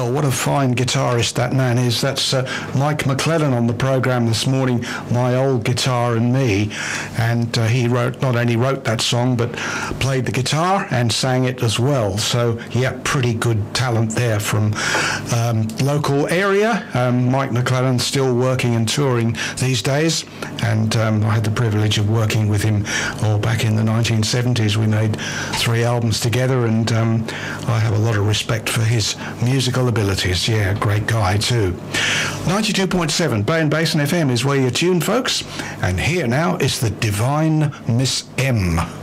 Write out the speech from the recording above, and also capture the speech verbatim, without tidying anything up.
Well, what a fine guitarist that man is. That's uh, Mike McClellan on the program this morning, My Old Guitar and Me. And uh, he wrote, not only wrote that song, but played the guitar and sang it as well. So, yeah, pretty good talent there from um, local area. Um, Mike McClellan still working and touring these days. And um, I had the privilege of working with him oh, back in the nineteen seventies. We made three albums together, and um, I have a lot of respect for his musical abilities. Yeah, great guy too. ninety-two point seven Bay and Basin F M is where you're tuned, folks. And here now is the Divine Miss M.